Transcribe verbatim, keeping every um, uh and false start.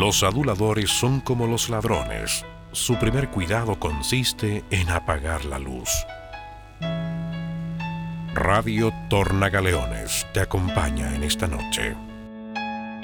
Los aduladores son como los ladrones. Su primer cuidado consiste en apagar la luz. Radio Tornagaleones te acompaña en esta noche.